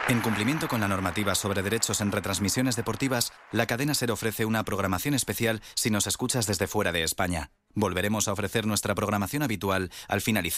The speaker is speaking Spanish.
En cumplimiento con la normativa sobre derechos en retransmisiones deportivas, la cadena SER ofrece una programación especial si nos escuchas desde fuera de España. Volveremos a ofrecer nuestra programación habitual al finalizar